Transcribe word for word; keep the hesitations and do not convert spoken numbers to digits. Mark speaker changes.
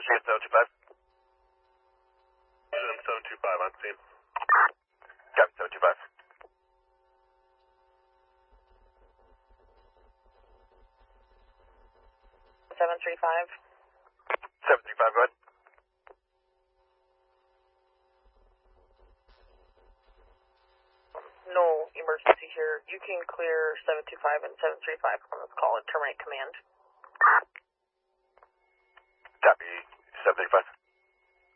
Speaker 1: Emergency at seven two five.
Speaker 2: seven two five on scene.
Speaker 1: Copy, seven two five.
Speaker 3: seven three five.
Speaker 1: seven three five, go ahead.
Speaker 3: No emergency here. You can clear seven two five and seven three five on this call and terminate command.
Speaker 1: Copy, seven three five.